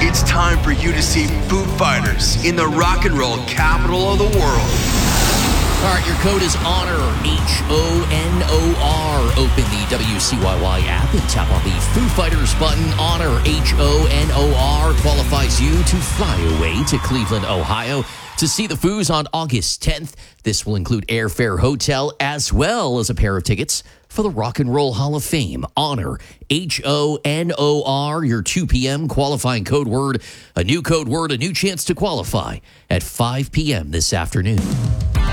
It's time for you to see Foo Fighters in the rock and roll capital of the world. All right, your code is HONOR, HONOR. Open the WCYY app and tap on the Foo Fighters button. HONOR, HONOR, qualifies you to fly away to Cleveland, Ohio to see the Foos on August 10th. This will include airfare, hotel, as well as a pair of tickets for the Rock and Roll Hall of Fame. HONOR, HONOR, your 2 p.m. qualifying code word. A new code word, a new chance to qualify at 5 p.m. this afternoon.